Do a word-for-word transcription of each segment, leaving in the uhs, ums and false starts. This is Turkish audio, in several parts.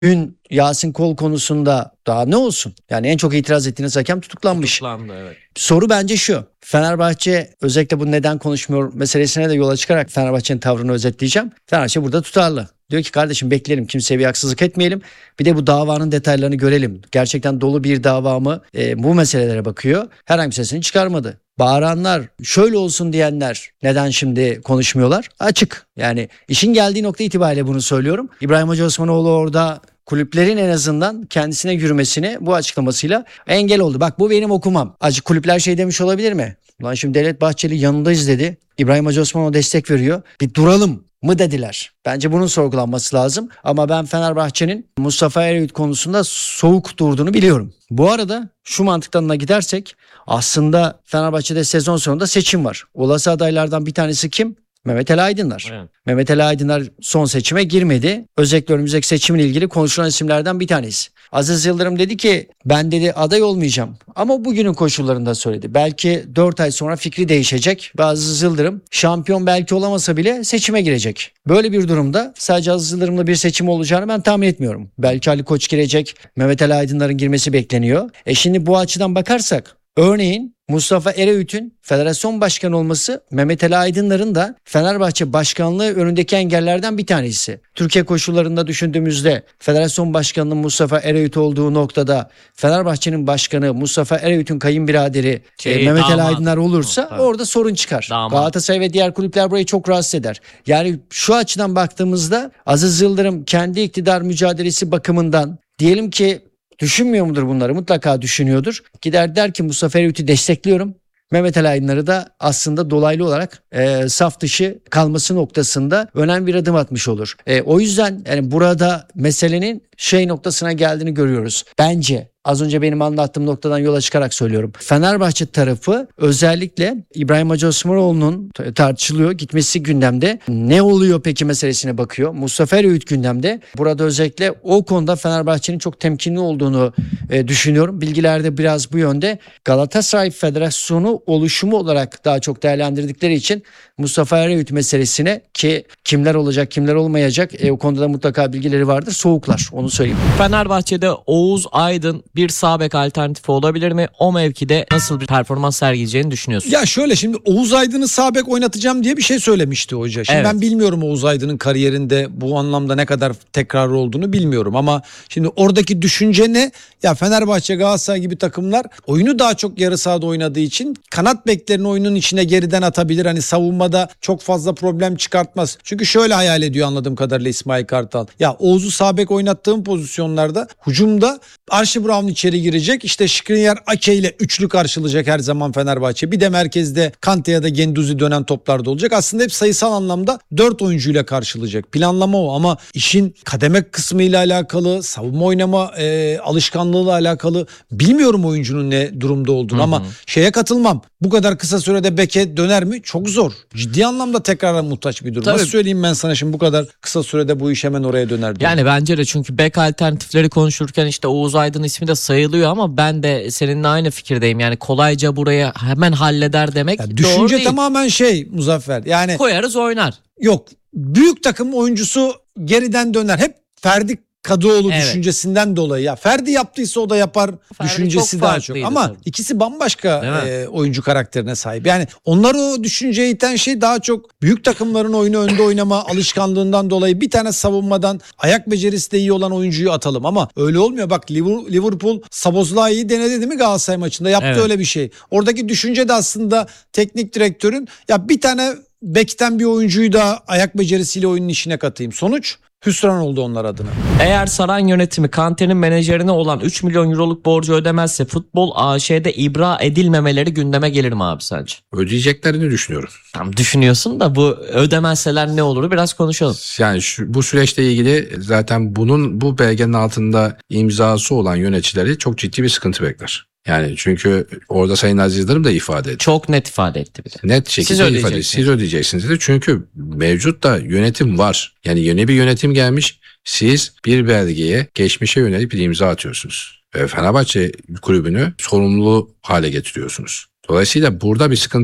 Dün Yasin Kol konusunda daha ne olsun? Yani en çok itiraz ettiğiniz hakem tutuklanmış. Tutuklandı, evet. Soru bence şu. Fenerbahçe özellikle bu neden konuşmuyor meselesine de yola çıkarak Fenerbahçe'nin tavrını özetleyeceğim. Fenerbahçe burada tutarlı. Diyor ki kardeşim bekleyelim, kimseye bir haksızlık etmeyelim. Bir de bu davanın detaylarını görelim. Gerçekten dolu bir dava mı? E, bu meselelere bakıyor. Herhangi bir sesini çıkarmadı. Bağıranlar, şöyle olsun diyenler neden şimdi konuşmuyorlar? Açık. Yani işin geldiği nokta itibariyle bunu söylüyorum. İbrahim Hoca Osmanoğlu orada kulüplerin en azından kendisine yürümesini bu açıklamasıyla engel oldu. Bak bu benim okumam. Acı kulüpler şey demiş olabilir mi? Ulan şimdi Devlet Bahçeli yanındayız dedi. İbrahim Hoca Osmanoğlu destek veriyor. Bir duralım mı dediler. Bence bunun sorgulanması lazım. Ama ben Fenerbahçe'nin Mustafa Eroğlu konusunda soğuk durduğunu biliyorum. Bu arada şu mantıktan da gidersek aslında Fenerbahçe'de sezon sonunda seçim var. Olası adaylardan bir tanesi kim? Mehmet Ali Aydınlar. Evet. Mehmet Ali Aydınlar son seçime girmedi. Özellikle önümüzdeki seçimle ilgili konuşulan isimlerden bir tanesi. Aziz Yıldırım dedi ki ben dedi aday olmayacağım. Ama bugünün koşullarında söyledi. Belki dört ay sonra fikri değişecek. Ve Aziz Yıldırım şampiyon belki olamasa bile seçime girecek. Böyle bir durumda sadece Aziz Yıldırım'la bir seçim olacağını ben tahmin etmiyorum. Belki Ali Koç girecek. Mehmet Ali Aydınlar'ın girmesi bekleniyor. E şimdi bu açıdan bakarsak örneğin Mustafa Eroğlu'nun federasyon başkanı olması Mehmet Ali Aydınlar'ın da Fenerbahçe başkanlığı önündeki engellerden bir tanesi. Türkiye koşullarında düşündüğümüzde federasyon başkanının Mustafa Eroğlu olduğu noktada Fenerbahçe'nin başkanı Mustafa Eroğlu'nun kayınbiraderi şey, e, Mehmet Ali Aydınlar olursa tabii orada sorun çıkar. Damat. Galatasaray ve diğer kulüpler burayı çok rahatsız eder. Yani şu açıdan baktığımızda Aziz Yıldırım kendi iktidar mücadelesi bakımından diyelim ki düşünmüyor mudur bunları? Mutlaka düşünüyordur. Gider der ki Mustafa Eroğlu'yu destekliyorum. Mehmet Ali Aydınlar'ı da aslında dolaylı olarak e, saf dışı kalması noktasında önemli bir adım atmış olur. E, o yüzden yani burada meselenin şey noktasına geldiğini görüyoruz. Bence az önce benim anlattığım noktadan yola çıkarak söylüyorum. Fenerbahçe tarafı özellikle İbrahim Hacı Osmanoğlu'nun tartışılıyor. Gitmesi gündemde. Ne oluyor peki meselesine bakıyor. Mustafa Eroğlu gündemde. Burada özellikle o konuda Fenerbahçe'nin çok temkinli olduğunu e, düşünüyorum. Bilgilerde biraz bu yönde. Galatasaray Federasyonu oluşumu olarak daha çok değerlendirdikleri için Mustafa Eroğlu meselesine ki kimler olacak kimler olmayacak e, o konuda da mutlaka bilgileri vardır. Soğuklar onu söyleyeyim. Fenerbahçe'de Oğuz Aydın bir sağ bek alternatifi olabilir mi? O mevkide nasıl bir performans sergileyeceğini düşünüyorsun? Ya şöyle şimdi Oğuz Aydın'ı sağ bek oynatacağım diye bir şey söylemişti hoca. Şimdi evet. Ben bilmiyorum Oğuz Aydın'ın kariyerinde bu anlamda ne kadar tekrarı olduğunu bilmiyorum ama şimdi oradaki düşünce ne? Ya Fenerbahçe, Galatasaray gibi takımlar oyunu daha çok yarı sahada oynadığı için kanat beklerini oyunun içine geriden atabilir. Hani savunmada çok fazla problem çıkartmaz. Çünkü şöyle hayal ediyor anladığım kadarıyla İsmail Kartal. Ya Oğuz'u sağ bek oynattığım pozisyonlarda hücumda Archie Brown içeri girecek. İşte Skriniar Ake ile üçlü karşılayacak her zaman Fenerbahçe. Bir de merkezde Kante ya da Guendouzi dönen toplarda olacak. Aslında hep sayısal anlamda dört oyuncuyla karşılayacak. Planlama o ama işin kademe kısmıyla alakalı, savunma oynama e, alışkanlığıyla alakalı bilmiyorum oyuncunun ne durumda olduğunu hı hı. Ama şeye katılmam. Bu kadar kısa sürede beke döner mi? Çok zor. Ciddi anlamda tekrara muhtaç bir durum. Tabii. Nasıl söyleyeyim ben sana şimdi bu kadar kısa sürede bu iş hemen oraya döner diye. Yani bence de çünkü bek alternatifleri konuşurken işte Oğuz Aydın ismi de sayılıyor ama ben de seninle aynı fikirdeyim. Yani kolayca buraya hemen halleder demek ya, doğru değil. Düşünce tamamen şey Muzaffer. Yani koyarız oynar. Yok. Büyük takım oyuncusu geriden döner. Hep Ferdi Kadıoğlu evet. Düşüncesinden dolayı ya Ferdi yaptıysa o da yapar Ferdi düşüncesi çok daha çok ama tabii. İkisi bambaşka e, oyuncu karakterine sahip. Yani onlar o düşünceye iten şey daha çok büyük takımların oyunu önde oynama alışkanlığından dolayı bir tane savunmadan ayak becerisi de iyi olan oyuncuyu atalım ama öyle olmuyor. Bak Liverpool Szoboszlai'yi denedi değil mi Galatasaray maçında yaptı evet. Öyle bir şey. Oradaki düşünce de aslında teknik direktörün ya bir tane bekten bir oyuncuyu da ayak becerisiyle oyunun içine katayım. Sonuç hüsran oldu onlar adına. Eğer Saran yönetimi Kante'nin menajerine olan üç milyon euroluk borcu ödemezse futbol A Ş'de ibra edilmemeleri gündeme gelir mi abi sence? Ödeyeceklerini düşünüyorum. Tamam düşünüyorsun da bu ödemezseler ne olur biraz konuşalım. Yani şu, bu süreçle ilgili zaten bunun bu belgenin altında imzası olan yöneticileri çok ciddi bir sıkıntı bekler. Yani çünkü orada Sayın Aziz Yıldırım da ifade etti. Çok net ifade etti bir de. Net şekilde Siz ifade etti. Siz ödeyeceksiniz dedi. Çünkü mevcut da yönetim var. Yani yeni bir yönetim gelmiş. Siz bir belgeye geçmişe yönelik bir imza atıyorsunuz. Ve Fenerbahçe kulübünü sorumlu hale getiriyorsunuz. Dolayısıyla burada bir sıkıntı var.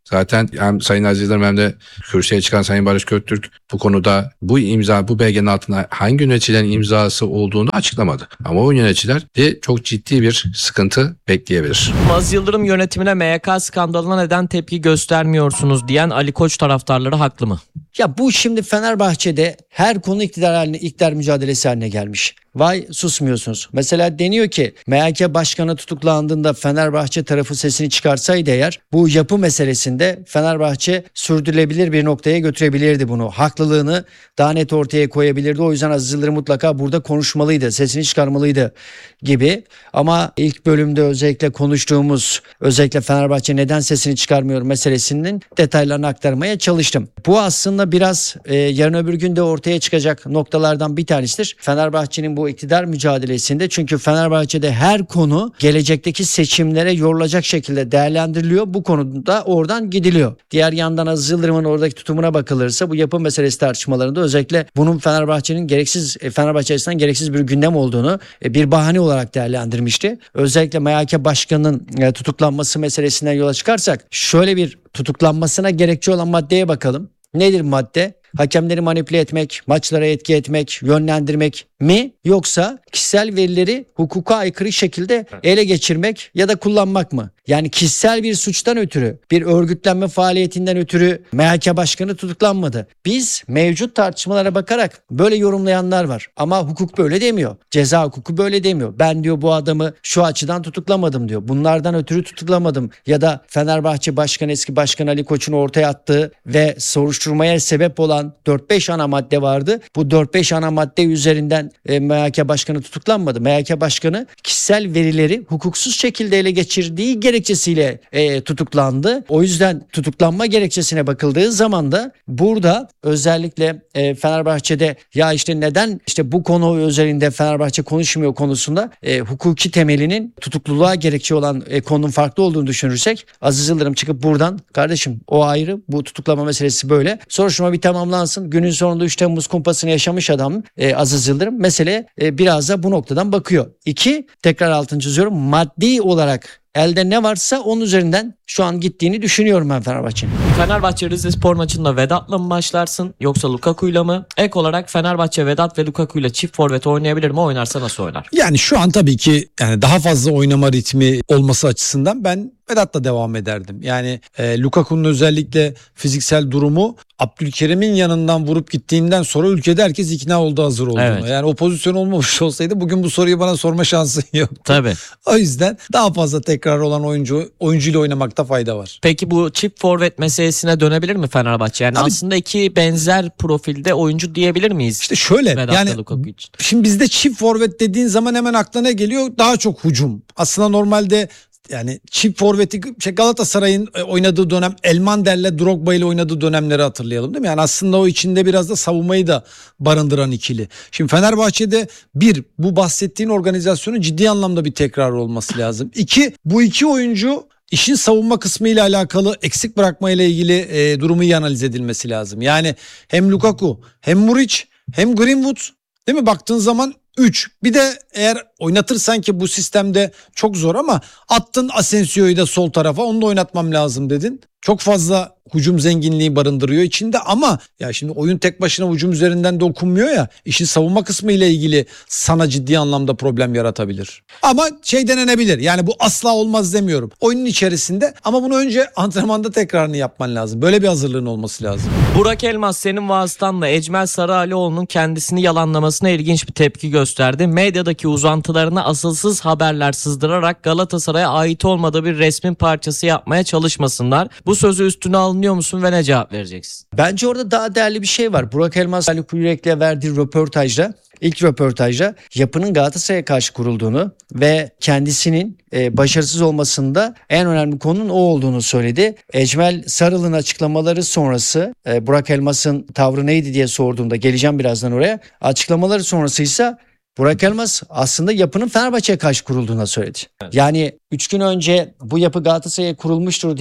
Zaten hem Sayın Aziz Yıldırım hem de kürsüye çıkan Sayın Barış Göktürk bu konuda bu imza, bu belgenin altında hangi yöneticilerin imzası olduğunu açıklamadı. Ama o yöneticiler de çok ciddi bir sıkıntı bekleyebilir. Aziz Yıldırım yönetimine M Y K skandalına neden tepki göstermiyorsunuz diyen Ali Koç taraftarları haklı mı? Ya bu şimdi Fenerbahçe'de her konu iktidar haline, iktidar mücadelesi haline gelmiş. Vay susmuyorsunuz. Mesela deniyor ki M H K başkanı tutuklandığında Fenerbahçe tarafı sesini çıkarsaydı eğer bu yapı meselesinde Fenerbahçe sürdürülebilir bir noktaya götürebilirdi bunu. Haklılığını daha net ortaya koyabilirdi. O yüzden Aziz Yıldırım mutlaka burada konuşmalıydı, sesini çıkarmalıydı gibi. Ama ilk bölümde özellikle konuştuğumuz, özellikle Fenerbahçe neden sesini çıkarmıyor meselesinin detaylarını aktarmaya çalıştım. Bu aslında biraz e, yarın öbür gün de ortaya çıkacak noktalardan bir tanesidir. Fenerbahçe'nin bu iktidar mücadelesinde, çünkü Fenerbahçe'de her konu gelecekteki seçimlere yorulacak şekilde değerlendiriliyor. Bu konuda oradan gidiliyor. Diğer yandan Aziz Yıldırım'ın oradaki tutumuna bakılırsa bu yapı meselesi tartışmalarında özellikle bunun Fenerbahçe'nin gereksiz Fenerbahçe açısından gereksiz bir gündem olduğunu bir bahane olarak değerlendirmişti. Özellikle M H K başkanının tutuklanması meselesinden yola çıkarsak şöyle bir tutuklanmasına gerekçe olan maddeye bakalım. Nedir madde? Hakemleri manipüle etmek, maçlara etki etmek, yönlendirmek mi, yoksa kişisel verileri hukuka aykırı şekilde ele geçirmek ya da kullanmak mı? Yani kişisel bir suçtan ötürü, bir örgütlenme faaliyetinden ötürü M H K başkanı tutuklanmadı. Biz mevcut tartışmalara bakarak böyle yorumlayanlar var. Ama hukuk böyle demiyor. Ceza hukuku böyle demiyor. Ben diyor bu adamı şu açıdan tutuklamadım diyor. Bunlardan ötürü tutuklamadım. Ya da Fenerbahçe Başkanı, eski Başkan Ali Koç'un ortaya attığı ve soruşturmaya sebep olan dört beş ana madde vardı. Bu dört beş ana madde üzerinden e, M H K başkanı tutuklanmadı. M H K başkanı kişisel verileri hukuksuz şekilde ele geçirdiği gerekçesiyle e, tutuklandı. O yüzden tutuklanma gerekçesine bakıldığı zaman da burada özellikle e, Fenerbahçe'de ya işte neden işte bu konu üzerinde Fenerbahçe konuşmuyor konusunda e, hukuki temelinin tutukluluğa gerekçe olan e, konunun farklı olduğunu düşünürsek, Aziz Yıldırım çıkıp buradan kardeşim o ayrı, bu tutuklama meselesi böyle, soruşturma bir tamamlansın. Günün sonunda üç Temmuz kumpasını yaşamış adam e, Aziz Yıldırım mesele e, biraz da bu noktadan bakıyor. İki, tekrar altını çiziyorum, maddi olarak elde ne varsa onun üzerinden şu an gittiğini düşünüyorum ben Fenerbahçe'nin. Fenerbahçe Rizespor maçında Vedat'la mı başlarsın yoksa Lukaku'yla mı? Ek olarak Fenerbahçe Vedat ve Lukaku'yla çift forvet oynayabilir mi? Oynarsa nasıl oynar? Yani şu an tabii ki yani daha fazla oynama ritmi olması açısından ben Vedat'la devam ederdim. Yani e, Lukaku'nun özellikle fiziksel durumu Abdülkerim'in yanından vurup gittiğinden sonra ülkede herkes ikna oldu hazır olduğuna. Evet. Yani o pozisyon olmamış olsaydı bugün bu soruyu bana sorma şansın yok. Tabii. O yüzden daha fazla tekrar olan oyuncu oyuncuyla oynamakta fayda var. Peki bu çift forvet meselesine dönebilir mi Fenerbahçe? Yani Abi, aslında iki benzer profilde oyuncu diyebilir miyiz? İşte şöyle Vedat yani ve Lukaku için. şimdi bizde çift forvet dediğin zaman hemen aklına ne geliyor? Daha çok hücum. Aslında normalde yani çift forveti şey Galatasaray'ın oynadığı dönem Elmander'le Drogba ile oynadığı dönemleri hatırlayalım değil mi? Yani aslında o içinde biraz da savunmayı da barındıran ikili. Şimdi Fenerbahçe'de bir, bu bahsettiğin organizasyonun ciddi anlamda bir tekrar olması lazım. İki, bu iki oyuncu İşin savunma kısmı ile alakalı eksik bırakma ile ilgili e, durumu iyi analiz edilmesi lazım. Yani hem Lukaku hem Muric hem Greenwood, değil mi? Baktığın zaman üç. Bir de eğer oynatırsan, ki bu sistemde çok zor ama attın Asensio'yu da sol tarafa, onu da oynatmam lazım dedin. Çok fazla hücum zenginliği barındırıyor içinde ama ya şimdi oyun tek başına hücum üzerinden de okunmuyor ya, işin savunma kısmı ile ilgili sana ciddi anlamda problem yaratabilir. Ama şey denenebilir, yani bu asla olmaz demiyorum. Oyunun içerisinde, ama bunu önce antrenmanda tekrarını yapman lazım. Böyle bir hazırlığın olması lazım. Burak Elmas senin vasıtanla Ecmel Sarıalioğlu'nun kendisini yalanlamasına ilginç bir tepki gösterdi. Medyadaki uzantılarına asılsız haberler sızdırarak Galatasaray'a ait olmadığı bir resmin parçası yapmaya çalışmasınlar. Bu sözü üstüne alınıyor musun ve ne cevap vereceksin? Bence orada daha değerli bir şey var. Burak Elmas, Haluk Yürek'le verdiği röportajda, ilk röportajda yapının Galatasaray'a karşı kurulduğunu ve kendisinin e, başarısız olmasında en önemli konunun o olduğunu söyledi. Ecmel Sarıl'ın açıklamaları sonrası e, Burak Elmas'ın tavrı neydi diye sorduğumda, geleceğim birazdan oraya. Açıklamaları sonrasıysa Burak Elmas aslında yapının Fenerbahçe'ye karşı kurulduğuna söyledi. Evet. Yani üç gün önce bu yapı Galatasaray'a kurulmuştur diyen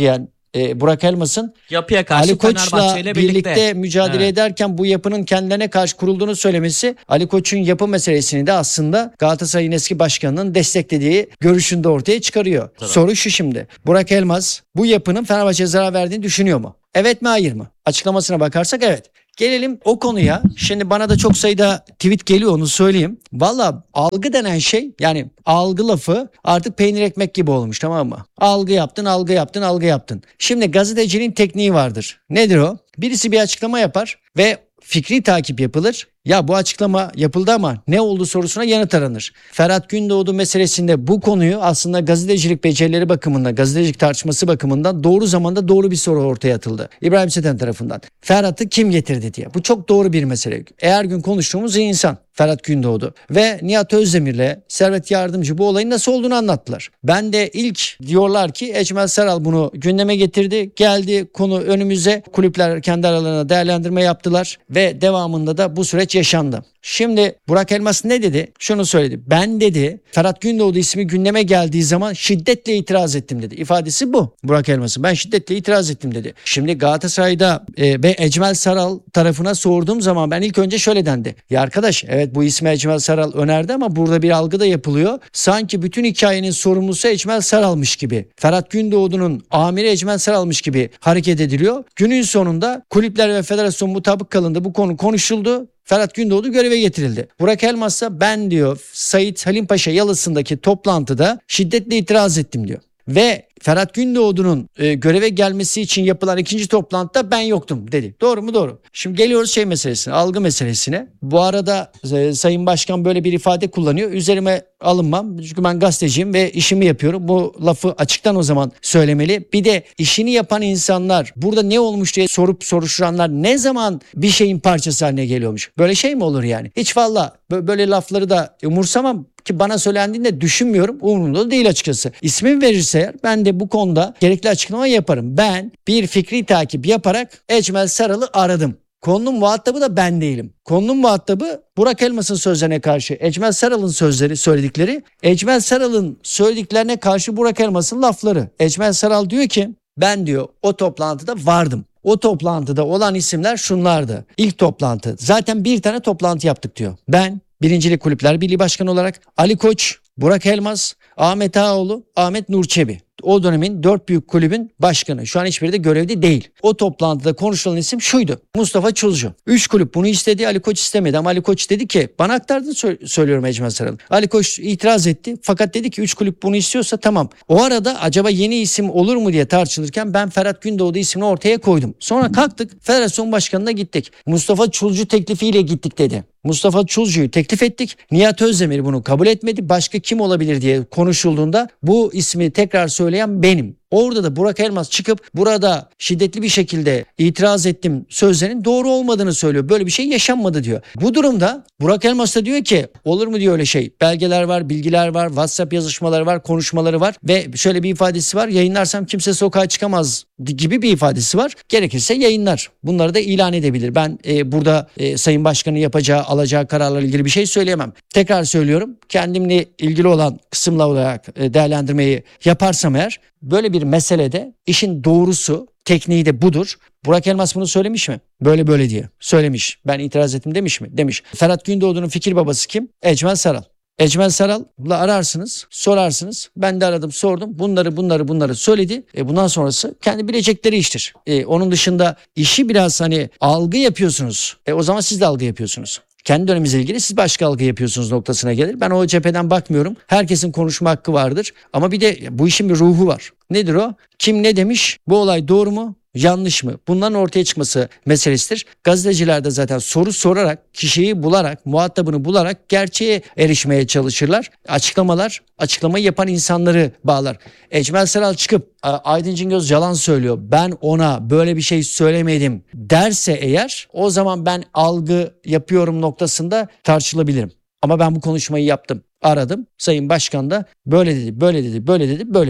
e, Burak Elmas'ın Yapıya karşı Ali Koç'la Fenerbahçe ile birlikte, birlikte. mücadele Evet. ederken bu yapının kendilerine karşı kurulduğunu söylemesi, Ali Koç'un yapı meselesini de aslında Galatasaray'ın eski başkanının desteklediği görüşünde ortaya çıkarıyor. Tabii. Soru şu şimdi. Burak Elmas bu yapının Fenerbahçe'ye zarar verdiğini düşünüyor mu? Evet mi, hayır mı? Açıklamasına bakarsak evet. Gelelim o konuya. Şimdi bana da çok sayıda tweet geliyor, onu söyleyeyim. Valla algı denen şey, yani algı lafı artık peynir ekmek gibi olmuş, tamam mı? Algı yaptın, algı yaptın, algı yaptın. Şimdi gazetecinin tekniği vardır. Nedir o? Birisi bir açıklama yapar ve fikri takip yapılır. Ya bu açıklama yapıldı ama ne oldu sorusuna yanıt aranır. Ferhat Gündoğdu meselesinde bu konuyu aslında gazetecilik becerileri bakımından, gazetecilik tartışması bakımından doğru zamanda doğru bir soru ortaya atıldı. İbrahim Seten tarafından. Ferhat'ı kim getirdi diye. Bu çok doğru bir mesele. Eğer gün konuştuğumuz iyi insan Ferhat Gündoğdu ve Nihat Özdemir'le Servet Yardımcı bu olayın nasıl olduğunu anlattılar. Ben de ilk diyorlar ki Ecmel Saral bunu gündeme getirdi. Geldi konu önümüze. Kulüpler kendi aralarına değerlendirme yaptılar ve devamında da bu süreç yaşandı. Şimdi Burak Elmas ne dedi? Şunu söyledi. Ben dedi Ferhat Gündoğdu ismi gündeme geldiği zaman şiddetle itiraz ettim dedi. İfadesi bu Burak Elmas'ın. Ben şiddetle itiraz ettim dedi. Şimdi Galatasaray'da e, ve Ecmel Saral tarafına sorduğum zaman ben ilk önce şöyle dendi. Ya arkadaş, evet bu ismi Ecmel Saral önerdi ama burada bir algı da yapılıyor. Sanki bütün hikayenin sorumlusu Ecmel Saral'mış gibi. Ferhat Gündoğdu'nun amiri Ecmel Saral'mış gibi hareket ediliyor. Günün sonunda kulüpler ve federasyon mutabık kalındı. Bu konu konuşuldu. Ferhat Gündoğdu göreve getirildi. Burak Elmas'a ben diyor Sait Halim Paşa Yalısı'ndaki toplantıda şiddetle itiraz ettim diyor. Ve Ferhat Gündoğdu'nun e, göreve gelmesi için yapılan ikinci toplantıda ben yoktum dedi. Doğru mu? Doğru. Şimdi geliyoruz şey meselesine, algı meselesine. Bu arada e, Sayın Başkan böyle bir ifade kullanıyor. Üzerime alınmam. Çünkü ben gazeteciyim ve işimi yapıyorum. Bu lafı açıktan o zaman söylemeli. Bir de işini yapan insanlar, burada ne olmuş diye sorup soruşturanlar ne zaman bir şeyin parçası haline geliyormuş? Böyle şey mi olur yani? Hiç valla böyle lafları da umursamam. Ki bana söylendiğinde düşünmüyorum. Umurumda da değil açıkçası. İsmimi verirse eğer ben de bu konuda gerekli açıklama yaparım. Ben bir fikri takip yaparak Ecmel Saral'ı aradım. Konunun muhatabı da ben değilim. Konunun muhatabı Burak Elmas'ın sözlerine karşı Ecmel Saral'ın sözleri, söyledikleri. Ecmel Saral'ın söylediklerine karşı Burak Elmas'ın lafları. Ecmel Saral diyor ki ben diyor o toplantıda vardım. O toplantıda olan isimler şunlardı. İlk toplantı. Zaten bir tane toplantı yaptık diyor. Ben Birincilik Kulüpler Birliği Başkanı olarak Ali Koç, Burak Elmas, Ahmet Ağaoğlu, Ahmet Nur Çebi. O dönemin dört büyük kulübün başkanı. Şu an hiçbiri de görevde değil. O toplantıda konuşulan isim şuydu. Mustafa Çulcu. Üç kulüp bunu istedi. Ali Koç istemedi ama Ali Koç dedi ki bana aktardığını sö- söylüyorum Ecmel Saral'ın. Ali Koç itiraz etti. Fakat dedi ki üç kulüp bunu istiyorsa tamam. O arada acaba yeni isim olur mu diye tartışılırken ben Ferhat Gündoğdu ismini ortaya koydum. Sonra kalktık federasyon başkanına gittik. Mustafa Çulcu teklifiyle gittik dedi. Mustafa Çulcu'yu teklif ettik. Nihat Özdemir bunu kabul etmedi. Başka kim olabilir diye konuşulduğunda bu ismi tekrar söyleyen benim. Orada da Burak Elmas çıkıp burada şiddetli bir şekilde itiraz ettim sözlerinin doğru olmadığını söylüyor. Böyle bir şey yaşanmadı diyor. Bu durumda Burak Elmas da diyor ki olur mu diyor öyle şey. Belgeler var, bilgiler var, WhatsApp yazışmaları var, konuşmaları var ve şöyle bir ifadesi var. Yayınlarsam kimse sokağa çıkamaz gibi bir ifadesi var. Gerekirse yayınlar. Bunları da ilan edebilir. Ben e, burada e, Sayın Başkan'ın yapacağı, alacağı kararlarla ilgili bir şey söyleyemem. Tekrar söylüyorum. Kendimle ilgili olan kısımla olarak e, değerlendirmeyi yaparsam eğer böyle bir meselede işin doğrusu, tekniği de budur. Burak Elmas bunu söylemiş mi? Böyle böyle diye. Söylemiş. Ben itiraz ettim demiş mi? Demiş. Ferhat Gündoğdu'nun fikir babası kim? Ecmel Saral. Ecmel Saral'la ararsınız, sorarsınız. Ben de aradım, sordum. Bunları bunları bunları söyledi. E bundan sonrası kendi bilecekleri iştir. E onun dışında işi biraz hani algı yapıyorsunuz. E o zaman siz de algı yapıyorsunuz. Kendi döneminizle ilgili siz başka algı yapıyorsunuz noktasına gelir. Ben o cepheden bakmıyorum. Herkesin konuşma hakkı vardır. Ama bir de bu işin bir ruhu var. Nedir o? Kim ne demiş? Bu olay doğru mu? Yanlış mı? Bunların ortaya çıkması meselesidir. Gazeteciler de zaten soru sorarak, kişiyi bularak, muhatabını bularak gerçeğe erişmeye çalışırlar. Açıklamalar, açıklamayı yapan insanları bağlar. Ecmel Saral çıkıp Aydın Cingöz yalan söylüyor, ben ona böyle bir şey söylemedim derse eğer o zaman ben algı yapıyorum noktasında tartışılabilirim. Ama ben bu konuşmayı yaptım. Aradım. Sayın Başkan da böyle dedi, böyle dedi, böyle dedi, böyle dedi.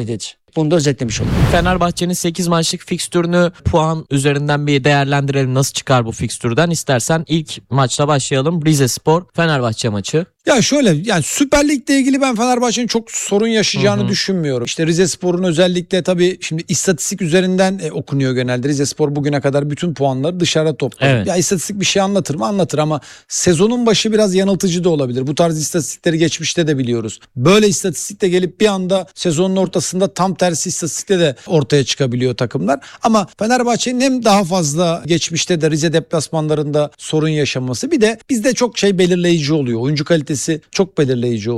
Bunu da özetlemiş olduk. Fenerbahçe'nin sekiz maçlık fikstürünü puan üzerinden bir değerlendirelim. Nasıl çıkar bu fikstürden? İstersen ilk maçla başlayalım. Rizespor Fenerbahçe maçı. Ya şöyle, yani Süper Lig'le ilgili ben Fenerbahçe'nin çok sorun yaşayacağını Hı hı. düşünmüyorum. İşte Rizespor'un özellikle tabii şimdi istatistik üzerinden e, okunuyor genelde. Rizespor bugüne kadar bütün puanları dışarı topladı. Evet. Ya istatistik bir şey anlatır mı? Anlatır ama sezonun başı biraz yanıltıcı da olabilir. Bu tarz istatistikleri geçmişte de biliyoruz. Böyle istatistikte gelip bir anda sezonun ortasında tam tersi istatistikte de ortaya çıkabiliyor takımlar. Ama Fenerbahçe'nin hem daha fazla geçmişte de Rize deplasmanlarında sorun yaşaması, bir de bizde çok şey belirleyici oluyor. Oyuncu kalitesi çok belirleyici oluyor.